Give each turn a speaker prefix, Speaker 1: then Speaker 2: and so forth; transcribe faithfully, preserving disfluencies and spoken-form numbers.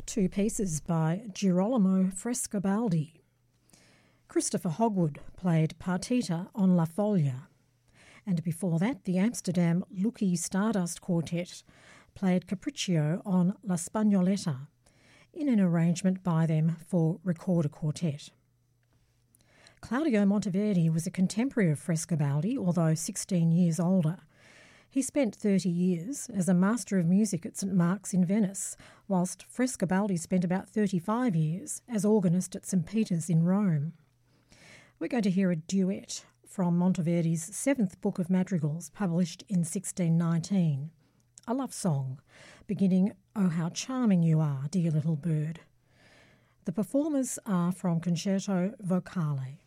Speaker 1: Two pieces by Girolamo Frescobaldi. Christopher Hogwood played Partita on La Foglia, and before that the Amsterdam Lucky Stardust Quartet played Capriccio on La Spagnoletta, in an arrangement by them for recorder quartet. Claudio Monteverdi was a contemporary of Frescobaldi, although sixteen years older. He spent thirty years as a master of music at St Mark's in Venice, whilst Frescobaldi spent about thirty-five years as organist at St Peter's in Rome. We're going to hear a duet from Monteverdi's seventh book of madrigals, published in sixteen nineteen, a love song, beginning, "Oh, how charming you are, dear little bird." The performers are from Concerto Vocale.